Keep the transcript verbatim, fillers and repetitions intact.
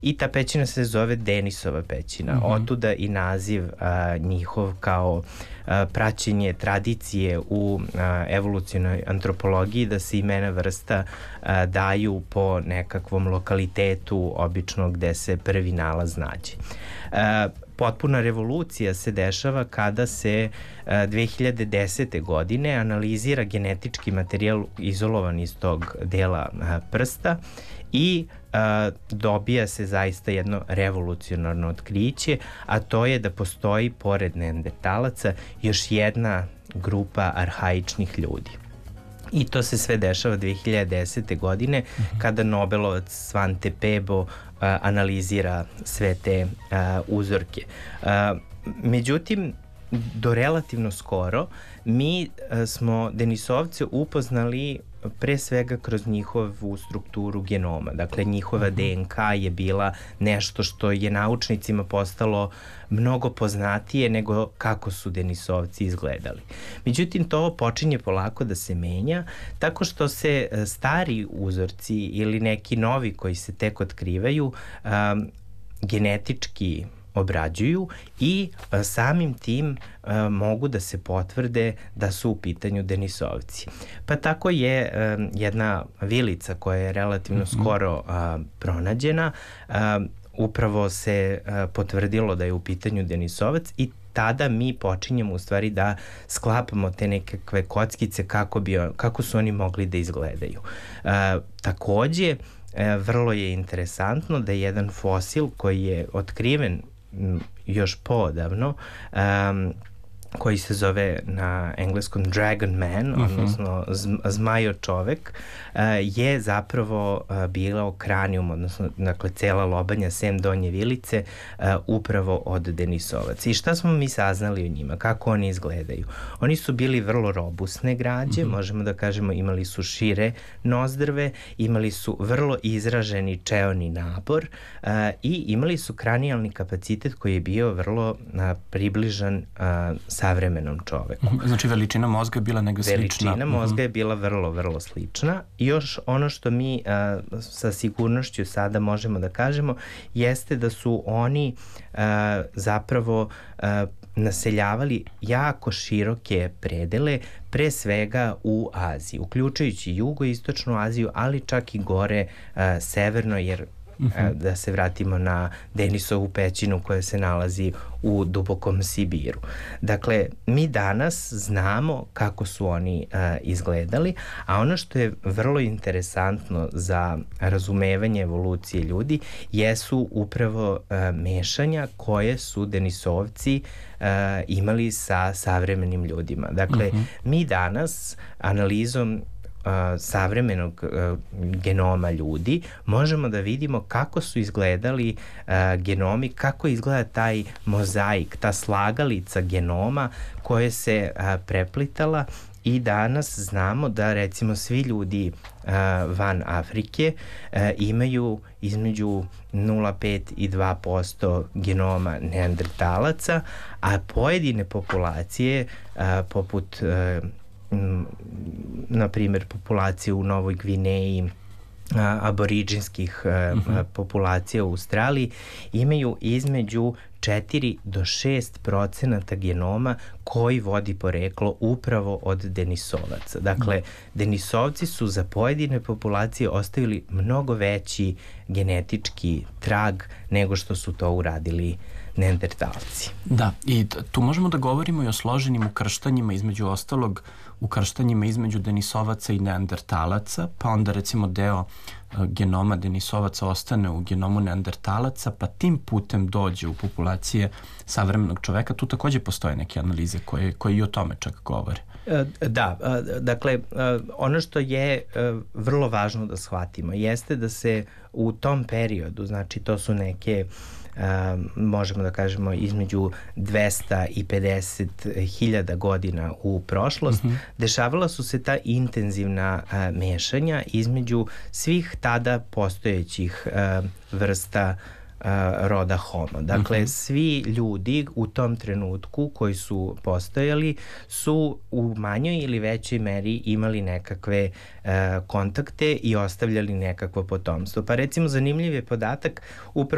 I ta pećina se zove Denisova pećina. Mm-hmm. Otuda i naziv a, njihov kao a, praćenje tradicije u a, evolucionoj antropologiji, da se imena vrsta a, daju po nekakvom lokalitetu obično gde se prvi nalaz nađe. A, potpuna revolucija se dešava kada se a, dve hiljade desete. godine analizira genetički materijal izolovan iz tog dela a, prsta i a, dobija se zaista jedno revolucionarno otkriće, a to je da postoji pored neandertalaca još jedna grupa arhaičnih ljudi. I to se sve dešava dve hiljade desete. godine mm-hmm. kada Nobelovac Svante Pebo a, analizira sve te a, uzorke. A, međutim, do relativno skoro mi a, smo Denisovce upoznali pre svega kroz njihovu strukturu genoma. Dakle, njihova mm-hmm. D N K je bila nešto što je naučnicima postalo mnogo poznatije nego kako su Denisovci izgledali. Međutim, to počinje polako da se menja tako što se stari uzorci ili neki novi koji se tek otkrivaju um, genetički obrađuju i a, samim tim a, mogu da se potvrde da su u pitanju Denisovci. Pa tako je a, jedna vilica koja je relativno mm-hmm. skoro a, pronađena, a, upravo se a, potvrdilo da je u pitanju Denisovac i tada mi počinjemo u stvari da sklapamo te nekakve kockice kako, bi, kako su oni mogli da izgledaju. A, takođe, a, vrlo je interesantno da je jedan fosil koji je otkriven još poodavno, um, koji se zove na engleskom Dragon Man, mm-hmm. odnosno zmajo čovek, uh, je zapravo uh, bilo kranijum, odnosno dakle, cela lobanja sem donje vilice uh, upravo od Denisovaca. I šta smo mi saznali o njima? Kako oni izgledaju? Oni su bili vrlo robusne građe, mm-hmm. možemo da kažemo imali su šire nozdrve, imali su vrlo izraženi čeoni nabor uh, i imali su kranijalni kapacitet koji je bio vrlo uh, približan uh, savremenom čoveku. Znači veličina mozga je bila negde slična. Veličina mozga je bila vrlo, vrlo slična. I još ono što mi a, sa sigurnošću sada možemo da kažemo jeste da su oni a, zapravo a, naseljavali jako široke predele, pre svega u Aziji, uključujući jugoistočnu Aziju, ali čak i gore a, severno, jer Uh-huh. da se vratimo na Denisovu pećinu koja se nalazi u dubokom Sibiru. Dakle, mi danas znamo kako su oni uh, izgledali, a ono što je vrlo interesantno za razumevanje evolucije ljudi jesu upravo uh, mešanja koje su Denisovci uh, imali sa savremenim ljudima. Dakle, uh-huh. mi danas analizom Uh, savremenog uh, genoma ljudi možemo da vidimo kako su izgledali uh, genomi, kako izgleda taj mozaik, ta slagalica genoma koje se uh, preplitala i danas znamo da recimo svi ljudi uh, van Afrike uh, imaju između nula zarez pet i dva posto genoma neandertalaca, a pojedine populacije uh, poput uh, na primjer populacije u Novoj Gvineji, aboriđinskih uh-huh. populacija u Australiji imaju između četiri do šest procenata genoma koji vodi poreklo upravo od Denisovaca. Dakle, Denisovci su za pojedine populacije ostavili mnogo veći genetički trag nego što su to uradili neandertalci. Da, i tu možemo da govorimo i o složenim ukrštanjima, između ostalog ukrštanjima između Denisovaca i neandertalaca, pa onda recimo deo uh, genoma Denisovaca ostane u genomu neandertalaca, pa tim putem dođe u populacije savremenog čoveka. Tu takođe postoje neke analize koje, koje i o tome čak govore. Da, dakle, ono što je vrlo važno da shvatimo jeste da se u tom periodu, znači to su neke Uh, možemo da kažemo između dvesta i pedeset hiljada godina u prošlost, uh-huh. dešavala su se ta intenzivna uh, mešanja između svih tada postojećih uh, vrsta uh, roda Homo. Dakle, uh-huh. svi ljudi u tom trenutku koji su postojali su u manjoj ili većoj meri imali nekakve uh, kontakte i ostavljali nekakvo potomstvo. Pa recimo zanimljiv je podatak upravo